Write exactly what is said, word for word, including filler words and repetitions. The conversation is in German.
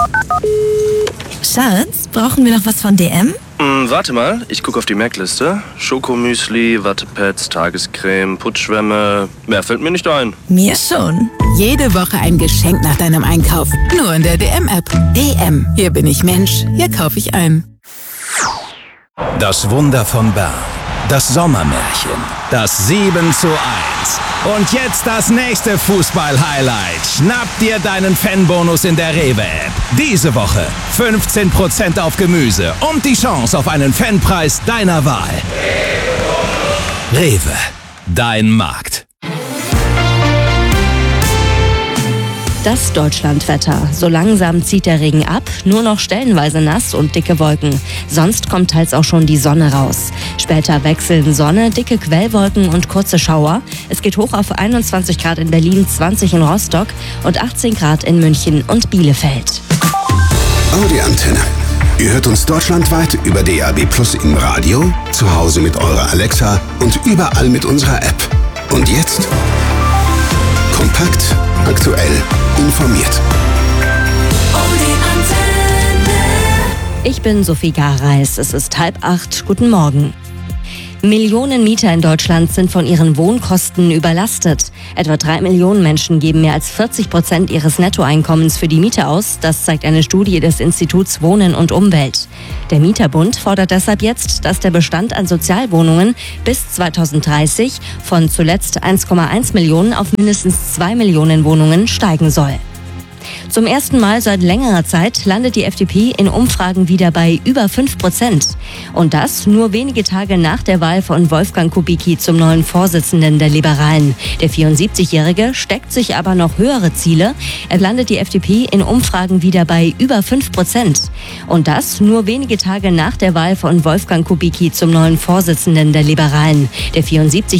Schatz, brauchen wir noch was von D M? Hm, warte mal, ich gucke auf die Merkliste. Schokomüsli, Wattepads, Tagescreme, Putzschwämme. Mehr fällt mir nicht ein. Mir schon. Jede Woche ein Geschenk nach deinem Einkauf. Nur in der D M-App. D M. Hier bin ich Mensch. Hier kaufe ich ein. Das Wunder von Bern. Das Sommermärchen. Das sieben zu eins. Und jetzt das nächste Fußball-Highlight. Schnapp dir deinen Fanbonus in der Rewe-App. Diese Woche fünfzehn Prozent auf Gemüse und die Chance auf einen Fanpreis deiner Wahl. Rewe, dein Markt. Das Deutschlandwetter. So langsam zieht der Regen ab, nur noch stellenweise nass und dicke Wolken. Sonst kommt teils auch schon die Sonne raus. Später wechseln Sonne, dicke Quellwolken und kurze Schauer. Es geht hoch auf einundzwanzig Grad in Berlin, zwanzig in Rostock und achtzehn Grad in München und Bielefeld. Audi Antenne. Ihr hört uns deutschlandweit über D A B Plus im Radio, zu Hause mit eurer Alexa und überall mit unserer App. Und jetzt kompakt, aktuell, informiert. Ich bin Sophie Gareis. Es ist halb acht. Guten Morgen. Millionen Mieter in Deutschland sind von ihren Wohnkosten überlastet. Etwa drei Millionen Menschen geben mehr als vierzig Prozent ihres Nettoeinkommens für die Miete aus. Das zeigt eine Studie des Instituts Wohnen und Umwelt. Der Mieterbund fordert deshalb jetzt, dass der Bestand an Sozialwohnungen bis zweitausenddreißig von zuletzt eins Komma eins Millionen auf mindestens zwei Millionen Wohnungen steigen soll. Zum ersten Mal seit längerer Zeit landet die F D P in Umfragen wieder bei über fünf Prozent. Und das nur wenige Tage nach der Wahl von Wolfgang Kubicki zum neuen Vorsitzenden der Liberalen. Der vierundsiebzigjährige steckt sich aber noch höhere Ziele. Er landet die F D P in Umfragen wieder bei über fünf Prozent. Und das nur wenige Tage nach der Wahl von Wolfgang Kubicki zum neuen Vorsitzenden der Liberalen. Der vierundsiebzig